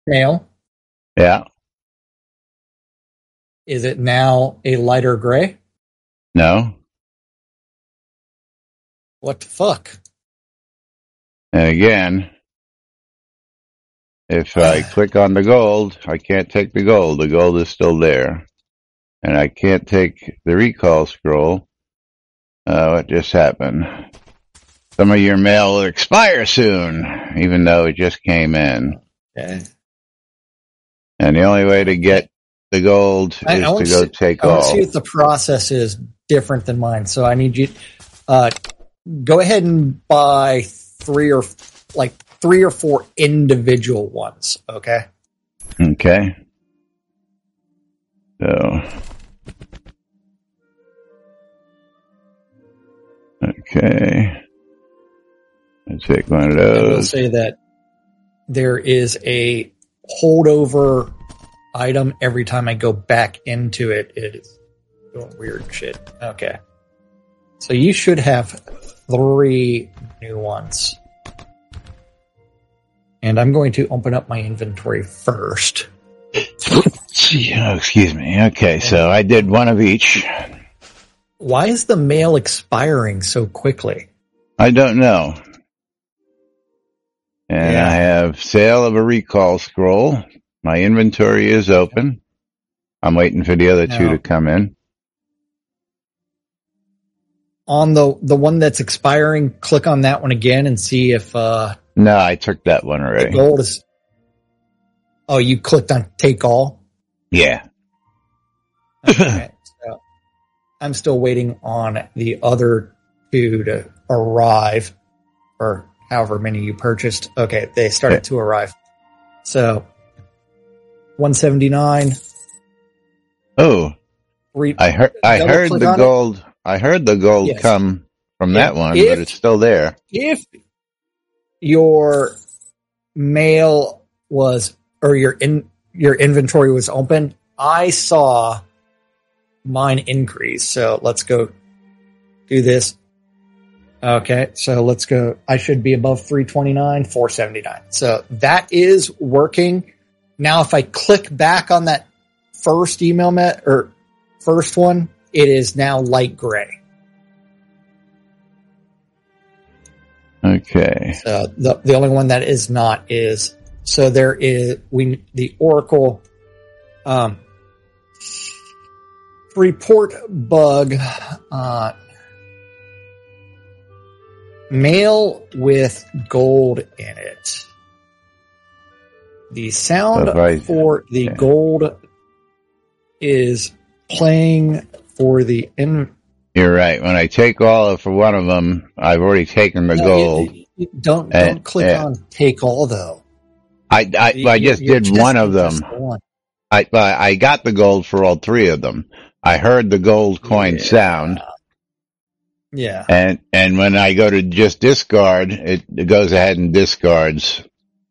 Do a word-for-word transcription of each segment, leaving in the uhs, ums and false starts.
mail. Yeah. Is it now a lighter gray? No. What the fuck? And again, if I click on the gold, I can't take the gold. The gold is still there. And I can't take the recall scroll. Uh, what just happened? Some of your mail will expire soon, even though it just came in. Okay. And the only way to get the gold I, is I to go see, take I all. want to see if the process is different than mine. So I need you, uh, go ahead and buy three or like three or four individual ones. Okay. Okay. So. Okay. Let's take one of those. I will say that there is a holdover item every time I go back into it. It is doing weird shit. Okay. So you should have three new ones. And I'm going to open up my inventory first. Gee, oh, excuse me. Okay, so I did one of each. Why is the mail expiring so quickly? I don't know. And Yeah. I have sale of a recall scroll. My inventory is open. I'm waiting for the other two Now, to come in. on the the one that's expiring, click on that one again and see if uh, No, I took that one the already. gold is. Oh, you clicked on take all? Yeah. Okay. So I'm still waiting on the other two to arrive, or however many you purchased. Okay, they started Okay. to arrive. So one seventy-nine. Oh, Re- I heard. I double heard click the on it. gold. I heard the gold Yes. come from Yeah. that one, If- but it's still there. If your mail was, or your in your inventory was open, I saw mine increase. So let's go do this. Okay, so let's go. I should be above three twenty-nine, four seventy-nine. So that is working. Now, if I click back on that first email met or first one, it is now light gray. Okay. So the the only one that is not is so there is we the Oracle um, report bug uh, mail with gold in it. The sound Right. for the Yeah. gold is playing for the in. You're right. When I take all for one of them, I've already taken the No, gold. you- you don't don't And- click yeah. on take all though. I I, You- I you- just you're did one of just them. the one. I I I got the gold for all three of them. I heard the gold coin Yeah. sound, Yeah. and and when I go to just discard, it, it goes ahead and discards.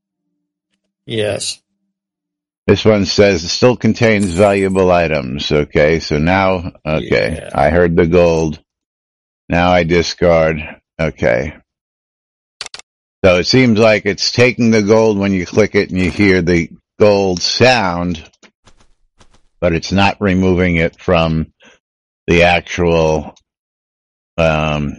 Yes. This one says it still contains valuable items. Okay, so now, okay, Yeah. I heard the gold. Now I discard. Okay. So it seems like it's taking the gold when you click it and you hear the gold sound, but it's not removing it from the actual, um,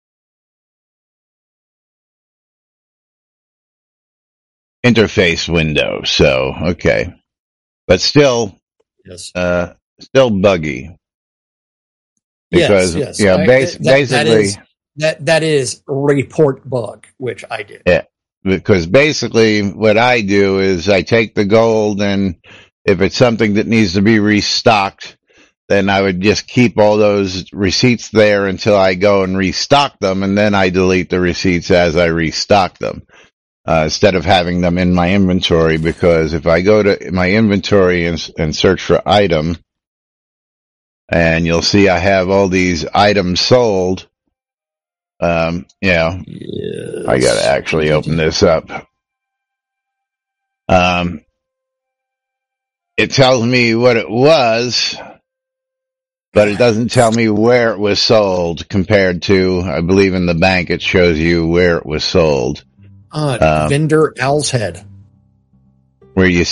interface window. So, okay. But still, Yes. uh, still buggy. Because, yes, yes. you know, I- bas- that- that basically, is- that that is report bug, which I did. yeah, because basically what I do is I take the gold, and if it's something that needs to be restocked, then I would just keep all those receipts there until I go and restock them, and then I delete the receipts as I restock them. Uh, instead of having them in my inventory, because if I go to my inventory and, and search for item, and you'll see I have all these items sold. Um, you know, Yes. I gotta actually open this up. Um, it tells me what it was, but it doesn't tell me where it was sold compared to, I believe in the bank it shows you where it was sold. Uh, Um, vendor Owl's Head. where you